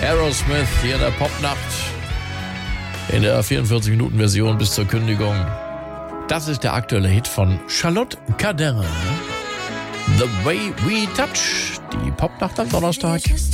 Aerosmith hier in der Popnacht. In der 44-Minuten-Version bis zur Kündigung. Das ist der aktuelle Hit von Charlotte Cardin. The Way We Touch. Die Popnacht am Donnerstag.